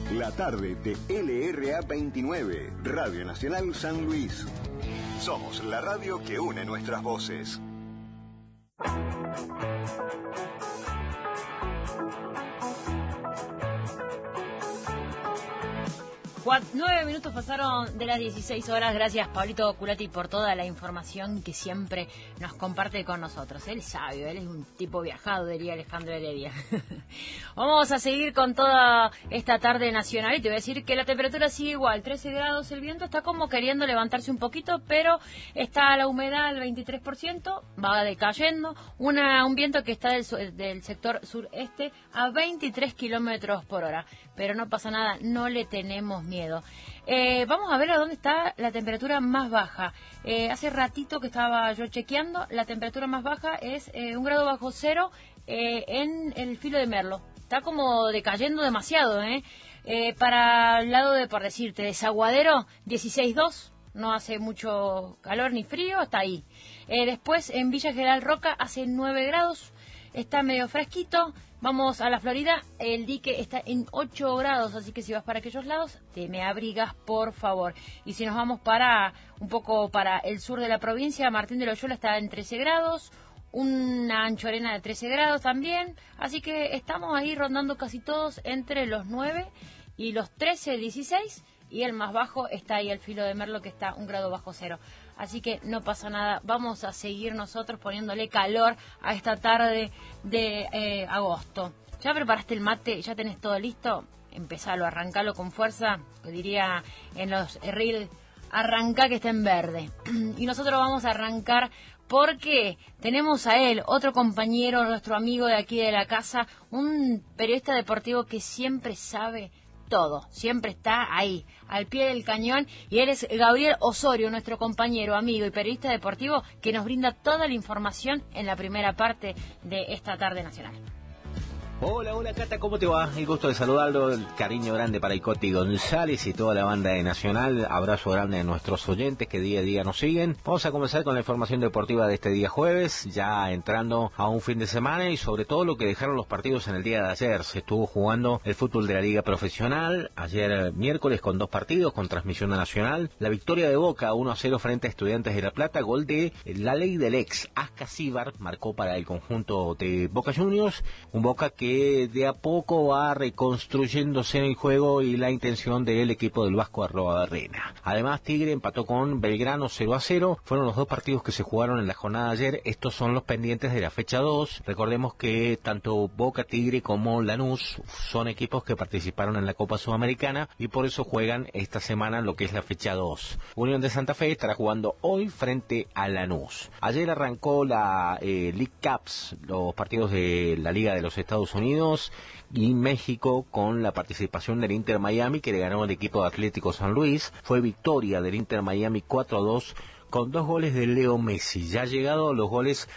La tarde de LRA 29, Radio Nacional San Luis. Somos la radio que une nuestras voces. 9 minutos pasaron de las 16 horas. Gracias, Pablito Culati, por toda la información que siempre nos comparte con nosotros. Él es sabio, él es un tipo viajado, diría Alejandro Heredia. Vamos a seguir con toda esta tarde nacional y te voy a decir que la temperatura sigue igual, 13 grados, el viento está como queriendo levantarse un poquito, pero está la humedad al 23%, va decayendo, un viento que está del sector sureste a 23 kilómetros por hora. Pero no pasa nada, no le tenemos miedo. Vamos a ver a dónde está la temperatura más baja. Hace ratito que estaba yo chequeando, la temperatura más baja es 1 grado bajo cero en el Filo de Merlo. Está como decayendo demasiado, para el lado de, por decirte, Desaguadero, 16,2. No hace mucho calor ni frío, está ahí. Después en Villa General Roca hace 9 grados, está medio fresquito. Vamos a la Florida, el dique está en 8 grados, así que si vas para aquellos lados, te me abrigas, por favor. Y si nos vamos un poco para el sur de la provincia, Martín de Loyola está en 13 grados, una Anchorena de 13 grados también, así que estamos ahí rondando casi todos entre los 9 y los 13, 16, y el más bajo está ahí el Filo de Merlo, que está 1 grado bajo cero. Así que no pasa nada, vamos a seguir nosotros poniéndole calor a esta tarde de agosto. ¿Ya preparaste el mate? ¿Ya tenés todo listo? Empezalo, arrancalo con fuerza, que diría en los reels, arranca que está en verde. Y nosotros vamos a arrancar porque tenemos a él, otro compañero, nuestro amigo de aquí de la casa, un periodista deportivo que siempre sabe todo, siempre está ahí, al pie del cañón, y él es Gabriel Osorio, nuestro compañero, amigo y periodista deportivo, que nos brinda toda la información en la primera parte de esta tarde nacional. Hola Cata, ¿cómo te va? El gusto de saludarlo, el cariño grande para Icoti González y toda la banda de Nacional, abrazo grande a nuestros oyentes que día a día nos siguen. Vamos a comenzar con la información deportiva de este día jueves, ya entrando a un fin de semana y sobre todo lo que dejaron los partidos en el día de ayer. Se estuvo jugando el fútbol de la Liga Profesional, ayer miércoles con 2 partidos con transmisión nacional. La victoria de Boca 1-0 frente a Estudiantes de La Plata, gol de la ley del ex, Ascasíbar, marcó para el conjunto de Boca Juniors, un Boca que de a poco va reconstruyéndose en el juego y la intención del equipo del Vasco Arrobarrena. Además, Tigre empató con Belgrano 0-0. Fueron los 2 partidos que se jugaron en la jornada de ayer. Estos son los pendientes de la fecha 2. Recordemos que tanto Boca, Tigre como Lanús son equipos que participaron en la Copa Sudamericana y por eso juegan esta semana lo que es la fecha 2. Unión de Santa Fe estará jugando hoy frente a Lanús. Ayer arrancó la League Cups, los partidos de la Liga de los Estados Unidos y México, con la participación del Inter Miami, que le ganó el equipo de Atlético San Luis. Fue victoria del Inter Miami 4-2 con 2 goles de Leo Messi. Ya ha llegado a los goles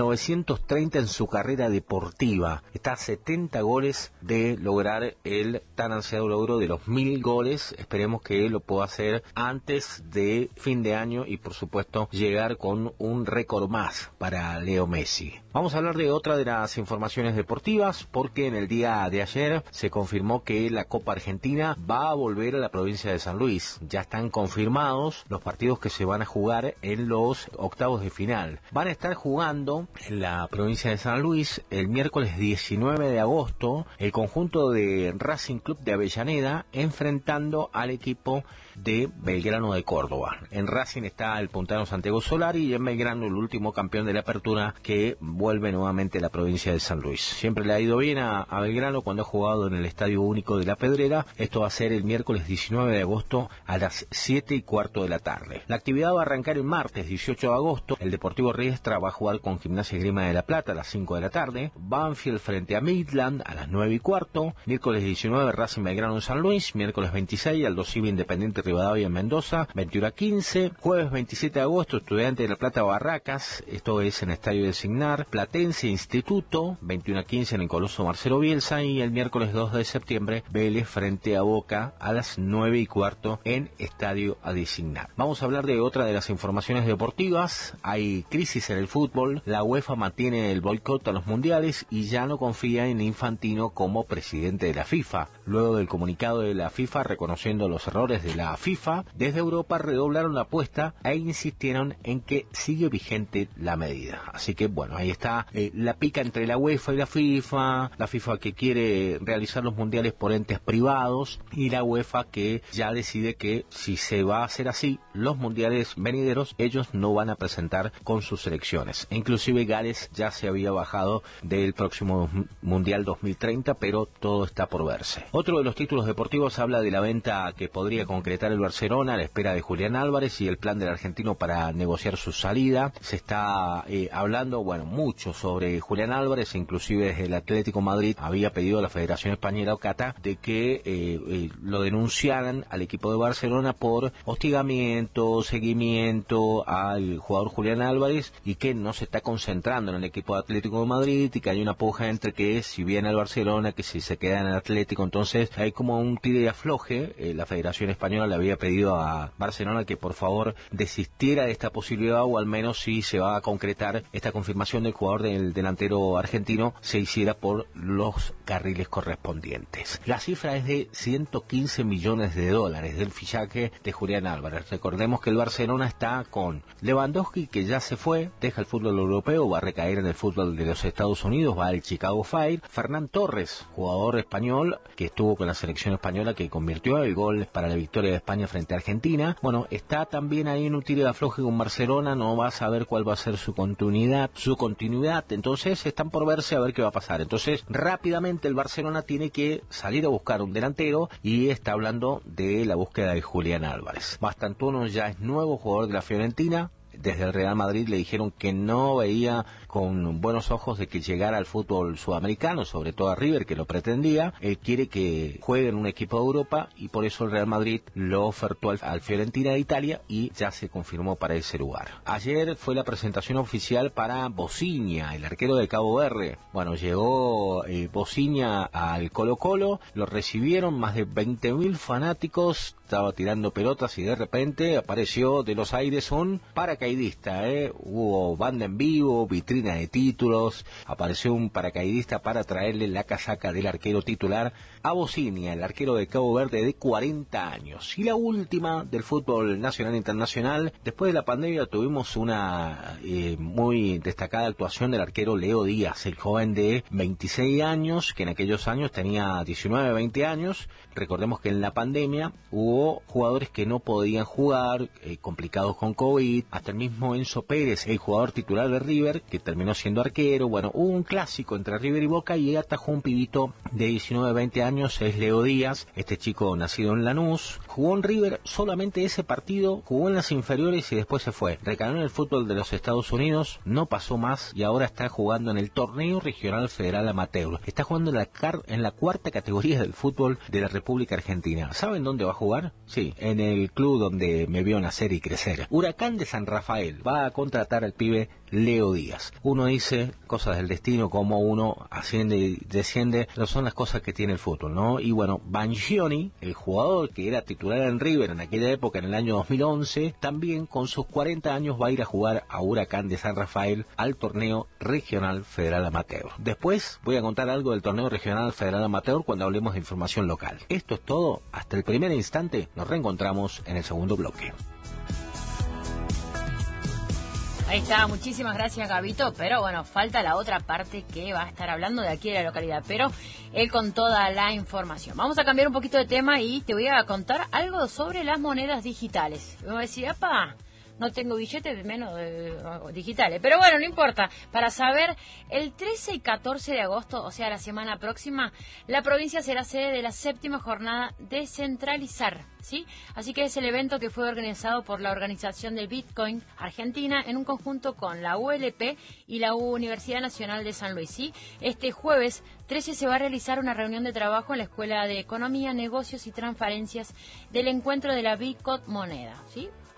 930 en su carrera deportiva. Está a 70 goles de lograr el tan ansiado logro de los 1000 goles. Esperemos que lo pueda hacer antes de fin de año y por supuesto llegar con un récord más para Leo Messi. Vamos a hablar de otra de las informaciones deportivas, porque en el día de ayer se confirmó que la Copa Argentina va a volver a la provincia de San Luis. Ya están confirmados los partidos que se van a jugar en los octavos de final. Van a estar jugando en la provincia de San Luis el miércoles 19 de agosto el conjunto de Racing Club de Avellaneda enfrentando al equipo de Belgrano de Córdoba. En Racing está el puntano Santiago Solari y en Belgrano el último campeón de la apertura que vuelve nuevamente a la provincia de San Luis. Siempre le ha ido bien a Belgrano cuando ha jugado en el Estadio Único de La Pedrera. Esto va a ser el miércoles 19 de agosto a las 7:15 de la tarde. La actividad va a arrancar el martes 18 de agosto. El Deportivo Riestra va a jugar con Gimnasia Esgrima de La Plata a las 5 de la tarde. Banfield frente a Midland a las 9:15. Miércoles 19 Racing Belgrano en San Luis. Miércoles 26 Aldo Civi Independiente Rivadavia en Mendoza, 21:15. Jueves 27 de agosto, Estudiantes de La Plata Barracas, esto es en Estadio del Signar. Platense Instituto, 21:15 en el Coloso Marcelo Bielsa. Y el miércoles 2 de septiembre, Vélez frente a Boca a las 9:15 en Estadio a Designar. Vamos a hablar de otra de las informaciones informaciones deportivas, hay crisis en el fútbol, la UEFA mantiene el boicot a los mundiales y ya no confía en Infantino como presidente de la FIFA. Luego del comunicado de la FIFA reconociendo los errores de la FIFA, desde Europa redoblaron la apuesta e insistieron en que sigue vigente la medida. Así que bueno, ahí está la pica entre la UEFA y la FIFA que quiere realizar los mundiales por entes privados y la UEFA que ya decide que si se va a hacer así, los mundiales venideros ellos no van a presentar con sus selecciones. Inclusive Gales ya se había bajado del próximo Mundial 2030, pero todo está por verse. Otro de los títulos deportivos habla de la venta que podría concretar el Barcelona a la espera de Julián Álvarez y el plan del argentino para negociar su salida. Se está hablando, mucho sobre Julián Álvarez, inclusive desde el Atlético Madrid había pedido a la Federación Española Ocata de que lo denunciaran al equipo de Barcelona por hostigamiento, seguimiento al jugador Julián Álvarez y que no se está concentrando en el equipo de Atlético de Madrid y que hay una puja entre que si viene al Barcelona, que si se queda en el Atlético. Entonces hay como un tire y afloje. La Federación Española le había pedido a Barcelona que por favor desistiera de esta posibilidad, o al menos si se va a concretar esta confirmación del jugador del delantero argentino, se hiciera por los carriles correspondientes. La cifra es de 115 millones de dólares del fichaje de Julián Álvarez. Recordemos que el Barcelona está con Lewandowski, que ya se fue, deja el fútbol europeo, va a recaer en el fútbol de los Estados Unidos, va al Chicago Fire. Fernán Torres, jugador español que estuvo con la selección española, que convirtió el gol para la victoria de España frente a Argentina. Está también ahí en un tiro de afloje con Barcelona, no va a saber cuál va a ser su continuidad, entonces están por verse a ver qué va a pasar. Entonces rápidamente el Barcelona tiene que salir a buscar un delantero y está hablando de la búsqueda de Julián Álvarez. Bastantuono ya es nuevo jugador de la Fiorentina. Desde el Real Madrid le dijeron que no veía con buenos ojos de que llegara al fútbol sudamericano, sobre todo a River, que lo pretendía. Él quiere que juegue en un equipo de Europa y por eso el Real Madrid lo ofertó al Fiorentina de Italia y ya se confirmó para ese lugar. Ayer fue la presentación oficial para Bociña, el arquero de Cabo Verde. Llegó Bociña al Colo-Colo, lo recibieron más de 20.000 fanáticos, estaba tirando pelotas y de repente apareció de los aires un paracaidista. Hubo banda en vivo, vitrina de títulos, apareció un paracaidista para traerle la casaca del arquero titular a Bociña, el arquero de Cabo Verde de 40 años. Y la última del fútbol nacional e internacional, después de la pandemia tuvimos una muy destacada actuación del arquero Leo Díaz, el joven de 26 años, que en aquellos años tenía 19, 20 años. Recordemos que en la pandemia hubo jugadores que no podían jugar, complicados con COVID, hasta el mismo Enzo Pérez, el jugador titular de River, que terminó siendo arquero. Hubo un clásico entre River y Boca y atajó un pibito de 19, 20 años, es Leo Díaz, este chico nacido en Lanús, jugó en River solamente ese partido, jugó en las inferiores y después se fue. Recaló en el fútbol de los Estados Unidos, no pasó más y ahora está jugando en el torneo regional federal amateur. Está jugando en la cuarta categoría del fútbol de la República Argentina. ¿Saben dónde va a jugar? Sí, en el club donde me vio nacer y crecer. Huracán de San Rafael va a contratar al pibe Leo Díaz. Uno dice cosas del destino, como uno asciende y desciende, pero son las cosas que tiene el fútbol, ¿no? Y Banchioni, el jugador que era titular en River en aquella época, en el año 2011, también con sus 40 años va a ir a jugar a Huracán de San Rafael al torneo regional federal amateur. Después voy a contar algo del torneo regional federal amateur cuando hablemos de información local. Esto es todo, hasta el primer instante, nos reencontramos en el segundo bloque. Ahí está, muchísimas gracias Gabito, pero falta la otra parte que va a estar hablando de aquí de la localidad, pero él con toda la información. Vamos a cambiar un poquito de tema y te voy a contar algo sobre las monedas digitales. Me voy a decir, ¡apa! No tengo billetes, menos digitales. Pero no importa. Para saber, el 13 y 14 de agosto, o sea, la semana próxima, la provincia será sede de la 7ª jornada Descentralizar, ¿sí? Así que es el evento que fue organizado por la Organización del Bitcoin Argentina en un conjunto con la ULP y la Universidad Nacional de San Luis, ¿sí? Este jueves 13 se va a realizar una reunión de trabajo en la Escuela de Economía, Negocios y Transferencias del encuentro de la Bitcoin Moneda, ¿sí?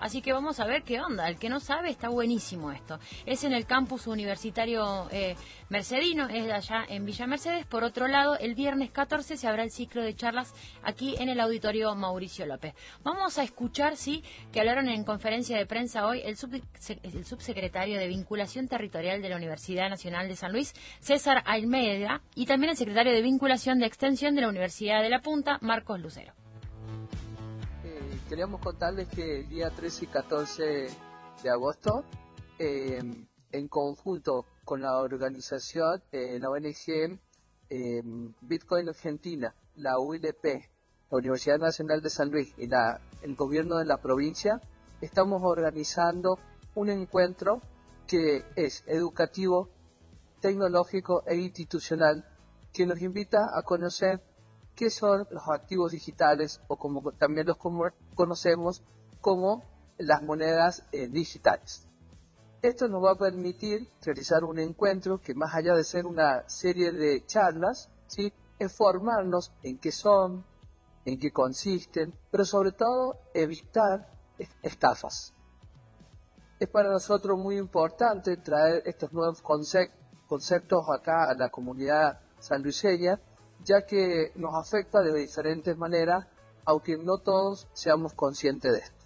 Así que vamos a ver qué onda. El que no sabe, está buenísimo esto. Es en el campus universitario mercedino, es de allá en Villa Mercedes. Por otro lado, el viernes 14 se habrá el ciclo de charlas aquí en el auditorio Mauricio López. Vamos a escuchar, sí, que hablaron en conferencia de prensa hoy el subsecretario de Vinculación Territorial de la Universidad Nacional de San Luis, César Almeida, y también el secretario de Vinculación de Extensión de la Universidad de La Punta, Marcos Lucero. Queríamos contarles que el día 13 y 14 de agosto, en conjunto con la organización, la ONG Bitcoin Argentina, la ULP, la Universidad Nacional de San Luis y el gobierno de la provincia, estamos organizando un encuentro que es educativo, tecnológico e institucional, que nos invita a conocer qué son los activos digitales, o como también los conocemos como las monedas digitales. Esto nos va a permitir realizar un encuentro que, más allá de ser una serie de charlas, ¿sí?, es formarnos en qué son, en qué consisten, pero sobre todo evitar estafas. Es para nosotros muy importante traer estos nuevos conceptos acá a la comunidad sanluiseña, ya que nos afecta de diferentes maneras, aunque no todos seamos conscientes de esto.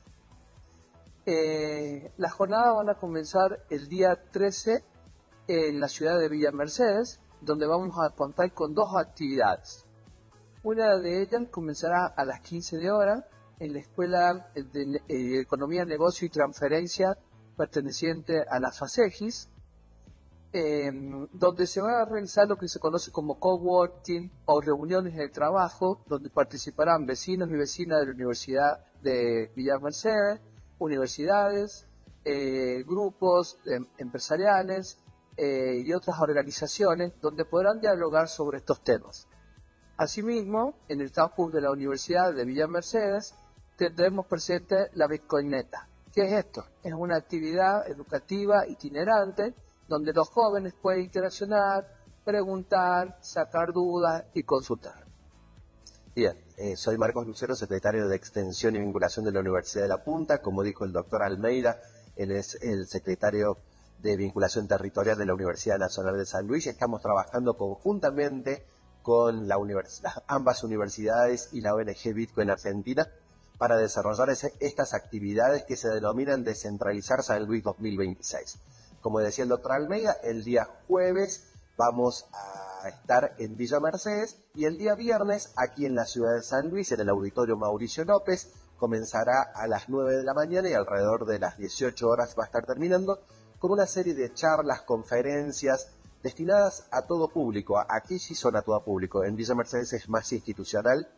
Las jornadas van a comenzar el día 13 en la ciudad de Villa Mercedes, donde vamos a contar con dos actividades. Una de ellas comenzará a las 15 horas en la Escuela de Economía, Negocio y Transferencia perteneciente a la FASEGIS, donde se va a realizar lo que se conoce como coworking o reuniones de trabajo, donde participarán vecinos y vecinas de la Universidad de Villa Mercedes, universidades, grupos empresariales y otras organizaciones, donde podrán dialogar sobre estos temas. Asimismo, en el campus de la Universidad de Villa Mercedes tendremos presente la Bitcoineta. ¿Qué es esto? Es una actividad educativa itinerante donde los jóvenes pueden interaccionar, preguntar, sacar dudas y consultar. Bien, soy Marcos Lucero, secretario de Extensión y Vinculación de la Universidad de La Punta. Como dijo el doctor Almeida, él es el secretario de Vinculación Territorial de la Universidad Nacional de San Luis. Estamos trabajando conjuntamente con ambas universidades y la ONG Bitcoin Argentina para desarrollar estas actividades que se denominan Descentralizar San Luis 2026. Como decía el doctor Almeida, el día jueves vamos a estar en Villa Mercedes y el día viernes aquí en la ciudad de San Luis, en el auditorio Mauricio López, comenzará a las 9 de la mañana y alrededor de las 18 horas va a estar terminando con una serie de charlas, conferencias destinadas a todo público. Aquí sí son a todo público, en Villa Mercedes es más institucional,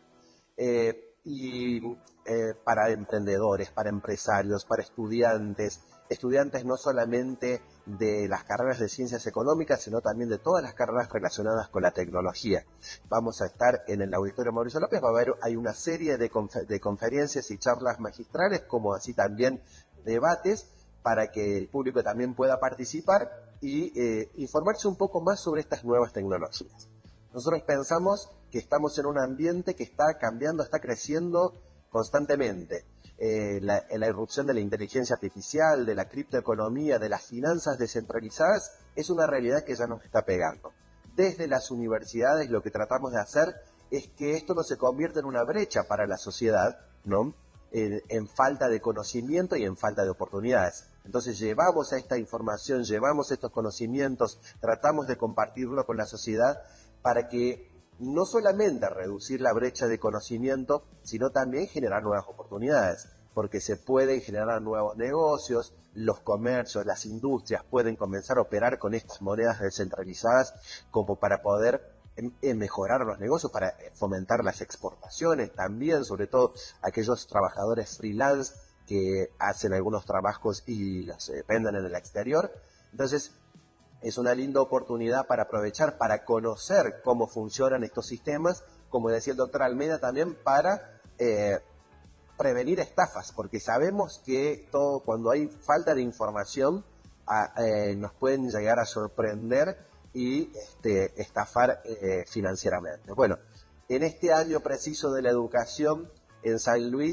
para emprendedores, para empresarios, para estudiantes no solamente de las carreras de ciencias económicas, sino también de todas las carreras relacionadas con la tecnología. Vamos a estar en el auditorio Mauricio López, hay una serie de conferencias y charlas magistrales, como así también debates, para que el público también pueda participar y informarse un poco más sobre estas nuevas tecnologías. Nosotros pensamos que estamos en un ambiente que está cambiando, está creciendo constantemente. La irrupción de la inteligencia artificial, de la criptoeconomía, de las finanzas descentralizadas, es una realidad que ya nos está pegando. Desde las universidades lo que tratamos de hacer es que esto no se convierta en una brecha para la sociedad, ¿no?, en falta de conocimiento y en falta de oportunidades. Entonces llevamos esta información, llevamos estos conocimientos, tratamos de compartirlo con la sociedad para que no solamente reducir la brecha de conocimiento, sino también generar nuevas oportunidades, porque se pueden generar nuevos negocios, los comercios, las industrias pueden comenzar a operar con estas monedas descentralizadas como para poder mejorar los negocios, para fomentar las exportaciones también, sobre todo aquellos trabajadores freelance que hacen algunos trabajos y los venden en el exterior. Entonces, es una linda oportunidad para aprovechar, para conocer cómo funcionan estos sistemas, como decía el doctor Almeida, también para prevenir estafas, porque sabemos que cuando hay falta de información nos pueden llegar a sorprender y estafar financieramente. Bueno, en este año preciso de la educación en San Luis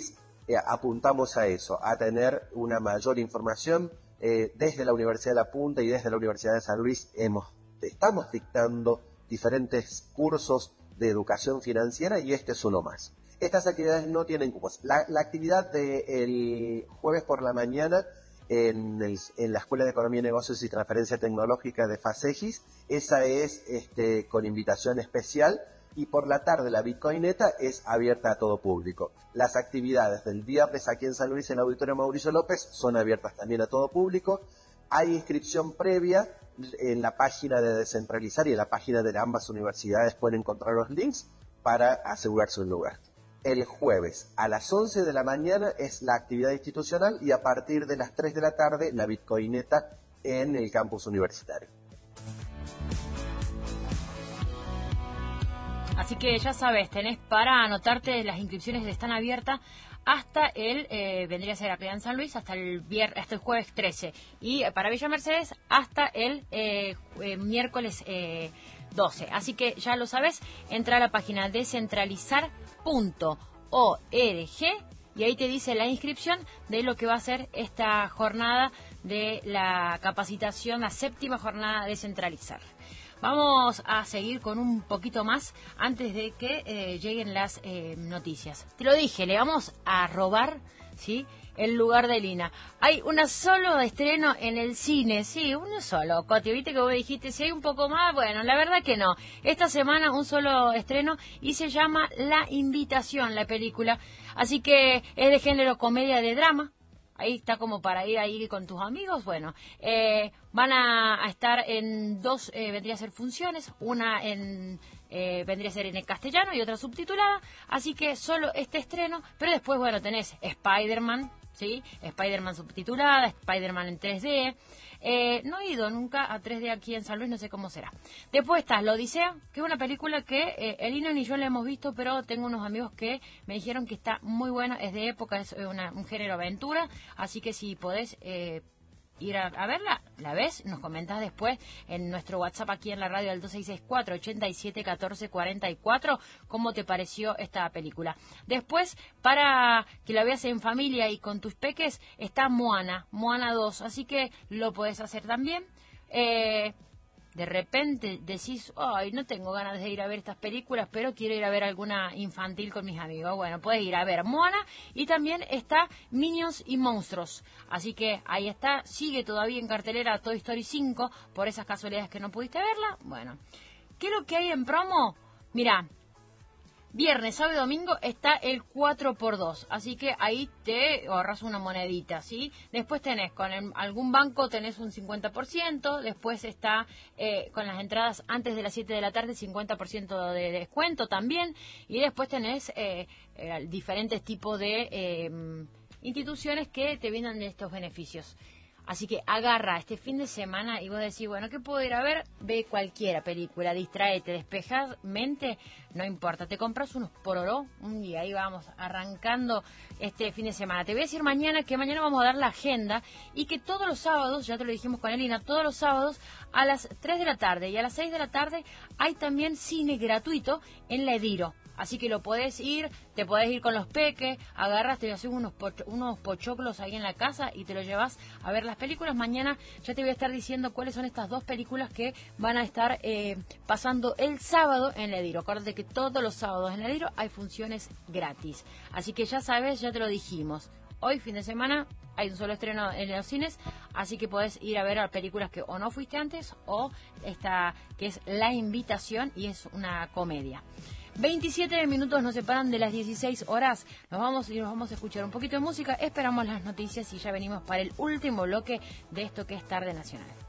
apuntamos a eso, a tener una mayor información. Desde la Universidad de La Punta y desde la Universidad de San Luis estamos dictando diferentes cursos de educación financiera y este es uno más. Estas actividades no tienen cupos. La actividad del jueves por la mañana en la Escuela de Economía y Negocios y Transferencia Tecnológica de FASEGIS, esa es con invitación especial, y por la tarde la Bitcoineta es abierta a todo público. Las actividades del viernes aquí en San Luis, en el Auditorio Mauricio López, son abiertas también a todo público. Hay inscripción previa en la página de Descentralizar y en la página de ambas universidades pueden encontrar los links para asegurarse un lugar. El jueves a las 11 de la mañana es la actividad institucional y a partir de las 3 de la tarde la Bitcoineta en el campus universitario. Así que ya sabes, tenés para anotarte, las inscripciones están abiertas hasta vendría a ser acá en San Luis, hasta el jueves 13. Y para Villa Mercedes hasta el miércoles 12. Así que ya lo sabes, entra a la página descentralizar.org y ahí te dice la inscripción de lo que va a ser esta jornada de la capacitación, la 7ª jornada de Centralizar. Vamos a seguir con un poquito más antes de que lleguen las noticias. Te lo dije, le vamos a robar, ¿sí?, el lugar de Lina. Hay un solo estreno en el cine, sí, uno solo. Coti, viste que vos dijiste, si hay un poco más, bueno, la verdad que no. Esta semana un solo estreno y se llama La Invitación, la película. Así que es de género comedia de drama. Ahí está como para ir ahí con tus amigos. Bueno, van a estar en dos, vendría a ser funciones, una vendría a ser en el castellano y otra subtitulada, así que solo este estreno, pero después, bueno, tenés Spider-Man, ¿sí? Spider-Man subtitulada, Spider-Man en 3D. No he ido nunca a 3D aquí en San Luis, no sé cómo será. Después está La Odisea, que es una película que Elina ni yo la hemos visto, pero tengo unos amigos que me dijeron que está muy buena, es de época, es un género aventura, así que si podés ir a verla, la ves, nos comentás después en nuestro WhatsApp aquí en la radio al 2664-871444 cómo te pareció esta película. Después, para que la veas en familia y con tus peques, está Moana 2, así que lo podés hacer también. De repente decís, ay, no tengo ganas de ir a ver estas películas, pero quiero ir a ver alguna infantil con mis amigos. Bueno, puedes ir a ver Moana y también está Minions y Monstruos. Así que ahí está, sigue todavía en cartelera Toy Story 5, por esas casualidades que no pudiste verla. Bueno, ¿qué es lo que hay en promo? Mirá, viernes, sábado y domingo está el 4x2, así que ahí te ahorras una monedita, ¿sí? Después tenés, con algún banco tenés un 50%, después está con las entradas antes de las 7 de la tarde 50% de descuento también, y después tenés diferentes tipos de instituciones que te brindan estos beneficios. Así que agarra este fin de semana y vos decís, bueno, ¿qué puedo ir a ver? Ve cualquiera película, distraete, despejás mente, no importa. Te compras unos pororó un día, ahí vamos arrancando este fin de semana. Te voy a decir mañana que mañana vamos a dar la agenda y que todos los sábados, ya te lo dijimos con Elina, todos los sábados a las 3 de la tarde y a las 6 de la tarde hay también cine gratuito en la Ediro. Así que lo podés ir, te podés ir con los peques, agarras, te haces unos pochoclos ahí en la casa y te lo llevas a ver las películas. Mañana ya te voy a estar diciendo cuáles son estas dos películas que van a estar pasando el sábado en la Ediro. Acuérdate que todos los sábados en la Ediro hay funciones gratis. Así que ya sabes, ya te lo dijimos. Hoy, fin de semana, hay un solo estreno en los cines, así que podés ir a ver películas que o no fuiste antes o esta que es La Invitación y es una comedia. 27 minutos nos separan de las 16 horas. Nos vamos a escuchar un poquito de música. Esperamos las noticias y ya venimos para el último bloque de esto que es Tarde Nacional.